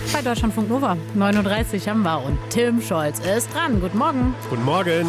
Bei Deutschlandfunk Nova. 9:30 Uhr haben wir und Tim Scholz ist dran. Guten Morgen. Guten Morgen.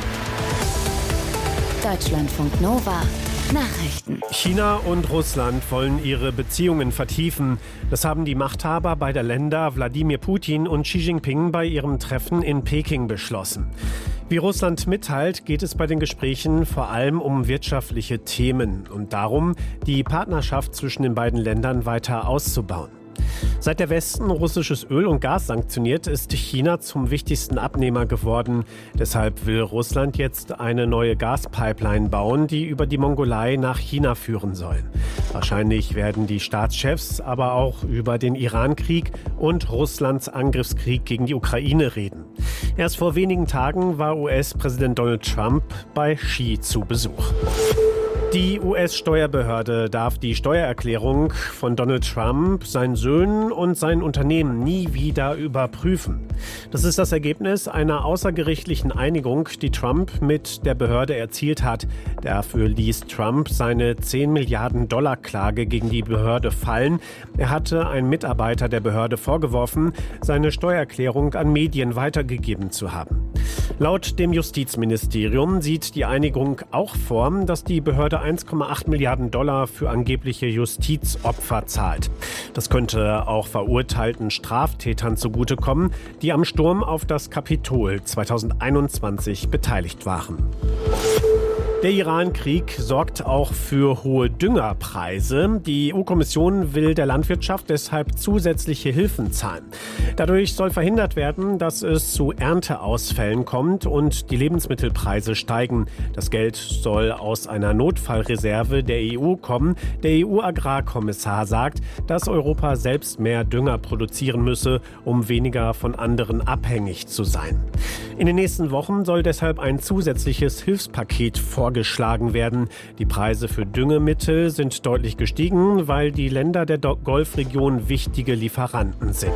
Deutschlandfunk Nova. Nachrichten. China und Russland wollen ihre Beziehungen vertiefen. Das haben die Machthaber beider Länder Wladimir Putin und Xi Jinping bei ihrem Treffen in Peking beschlossen. Wie Russland mitteilt, geht es bei den Gesprächen vor allem um wirtschaftliche Themen und darum, die Partnerschaft zwischen den beiden Ländern weiter auszubauen. Seit der Westen russisches Öl und Gas sanktioniert, ist China zum wichtigsten Abnehmer geworden. Deshalb will Russland jetzt eine neue Gaspipeline bauen, die über die Mongolei nach China führen soll. Wahrscheinlich werden die Staatschefs aber auch über den Iran-Krieg und Russlands Angriffskrieg gegen die Ukraine reden. Erst vor wenigen Tagen war US-Präsident Donald Trump bei Xi zu Besuch. Die US-Steuerbehörde darf die Steuererklärung von Donald Trump, seinen Söhnen und seinen Unternehmen nie wieder überprüfen. Das ist das Ergebnis einer außergerichtlichen Einigung, die Trump mit der Behörde erzielt hat. Dafür ließ Trump seine 10 Milliarden Dollar Klage gegen die Behörde fallen. Er hatte einem Mitarbeiter der Behörde vorgeworfen, seine Steuererklärung an Medien weitergegeben zu haben. Laut dem Justizministerium sieht die Einigung auch vor, dass die Behörde 1,8 Milliarden Dollar für angebliche Justizopfer zahlt. Das könnte auch verurteilten Straftätern zugutekommen, die am Sturm auf das Kapitol 2021 beteiligt waren. Der Iran-Krieg sorgt auch für hohe Düngerpreise. Die EU-Kommission will der Landwirtschaft deshalb zusätzliche Hilfen zahlen. Dadurch soll verhindert werden, dass es zu Ernteausfällen kommt und die Lebensmittelpreise steigen. Das Geld soll aus einer Notfallreserve der EU kommen. Der EU-Agrarkommissar sagt, dass Europa selbst mehr Dünger produzieren müsse, um weniger von anderen abhängig zu sein. In den nächsten Wochen soll deshalb ein zusätzliches Hilfspaket vorgeschlagen werden. Die Preise für Düngemittel sind deutlich gestiegen, weil die Länder der Golfregion wichtige Lieferanten sind.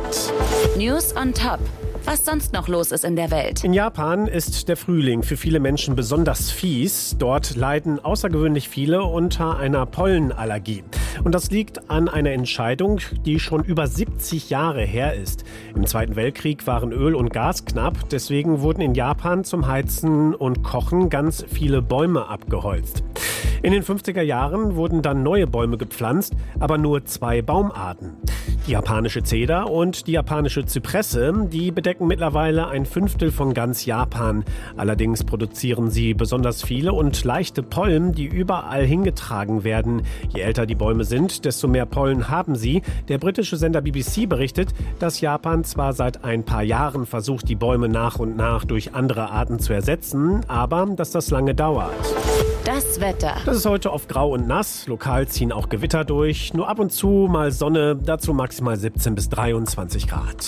News on Top. Was sonst noch los ist in der Welt. In Japan ist der Frühling für viele Menschen besonders fies. Dort leiden außergewöhnlich viele unter einer Pollenallergie. Und das liegt an einer Entscheidung, die schon über 70 Jahre her ist. Im Zweiten Weltkrieg waren Öl und Gas knapp. Deswegen wurden in Japan zum Heizen und Kochen ganz viele Bäume abgeholzt. In den 50er Jahren wurden dann neue Bäume gepflanzt, aber nur 2 Baumarten. Die japanische Zeder und die japanische Zypresse, die bedecken mittlerweile 1/5 von ganz Japan. Allerdings produzieren sie besonders viele und leichte Pollen, die überall hingetragen werden. Je älter die Bäume sind, desto mehr Pollen haben sie. Der britische Sender BBC berichtet, dass Japan zwar seit ein paar Jahren versucht, die Bäume nach und nach durch andere Arten zu ersetzen, aber dass das lange dauert. Das Wetter. Das ist heute oft grau und nass. Lokal ziehen auch Gewitter durch. Nur ab und zu mal Sonne, dazu maximal 17 bis 23 Grad.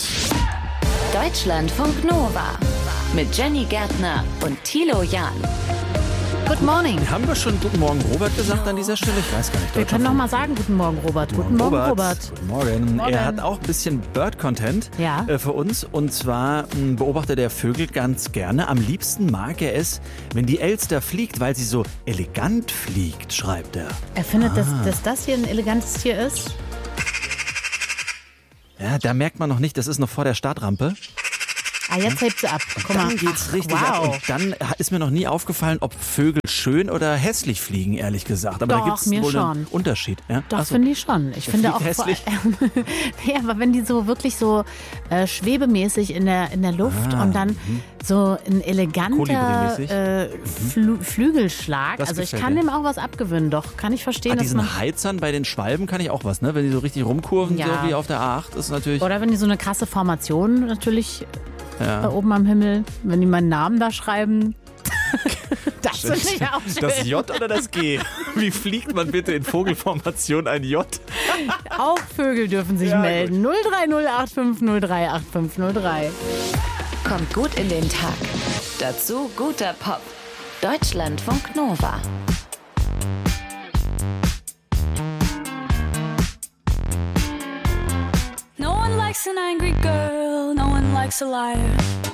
Deutschlandfunk Nova. Mit Jenny Gärtner und Thilo Jahn. Good morning. Haben wir schon Guten Morgen Robert gesagt an dieser Stelle? Ich weiß gar nicht. Wir können noch mal sagen Guten Morgen, Robert. Guten Morgen, Robert. Guten Morgen. Er hat auch ein bisschen Bird-Content für uns. Und zwar beobachtet er Vögel ganz gerne. Am liebsten mag er es, wenn die Elster fliegt, weil sie so elegant fliegt, schreibt er. Er findet, dass das hier ein elegantes Tier ist? Ja, da merkt man noch nicht, das ist noch vor der Startrampe. Ah, jetzt hebt sie ab. Guck mal. Dann geht's richtig ab. Und dann ist mir noch nie aufgefallen, ob Vögel schön oder hässlich fliegen, ehrlich gesagt. Aber Doch, da gibt es wohl einen Unterschied. Ja? Doch, finde ich schon. Ich finde auch hässlich. Ja, aber wenn die so wirklich so schwebemäßig in der Luft und dann so ein eleganter Flügelschlag. Das also ich gefällt kann dir. dem auch was abgewöhnen. Doch, kann ich verstehen. Diesen Heizern bei den Schwalben kann ich auch was, ne? Wenn die so richtig rumkurven, Ja. so wie auf der A8, ist natürlich... Oder wenn die so eine krasse Formation natürlich da oben am Himmel, wenn die meinen Namen da schreiben. Das finde ich auch schön. Das J oder das G? Wie fliegt man bitte in Vogelformation ein J? Auch Vögel dürfen sich melden. 03085038503. Kommt gut in den Tag. Dazu guter Pop. Deutschlandfunk Nova. No one likes an angry girl, no one likes a liar.